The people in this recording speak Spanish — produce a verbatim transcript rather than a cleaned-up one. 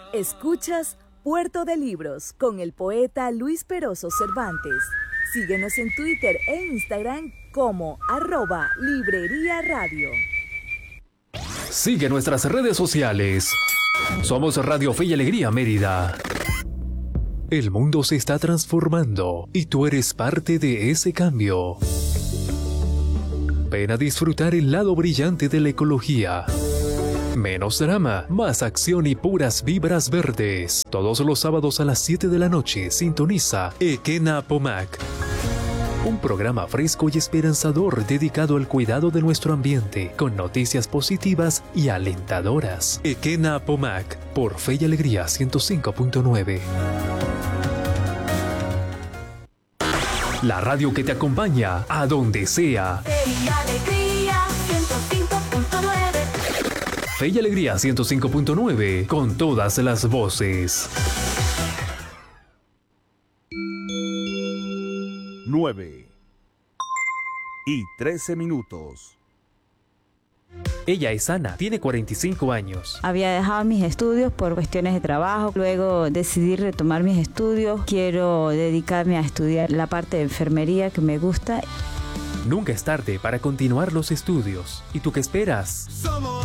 Escuchas Puerto de Libros con el poeta Luis Peroso Cervantes. Síguenos en Twitter e Instagram como arroba Librería Radio. Sigue nuestras redes sociales. Somos Radio Fe y Alegría Mérida. El mundo se está transformando y tú eres parte de ese cambio. Ven a disfrutar el lado brillante de la ecología. Menos drama, más acción y puras vibras verdes. Todos los sábados a las siete de la noche sintoniza Ekena Pomac. Un programa fresco y esperanzador dedicado al cuidado de nuestro ambiente, con noticias positivas y alentadoras. Ekena Pomac, por Fe y Alegría ciento cinco punto nueve. La radio que te acompaña a donde sea. Fe y Alegría ciento cinco punto nueve. Fe y Alegría ciento cinco punto nueve, con todas las voces. nueve y trece minutos. Ella es Ana, tiene cuarenta y cinco años. Había dejado mis estudios por cuestiones de trabajo, luego decidí retomar mis estudios. Quiero dedicarme a estudiar la parte de enfermería que me gusta. Nunca es tarde para continuar los estudios. ¿Y tú qué esperas? Somos